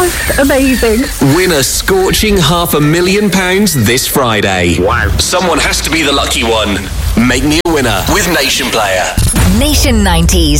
Just amazing. Win a scorching £500,000 this Friday. Wow. Someone has to be the lucky one. Make me a winner with Nation Player. Nation 90s.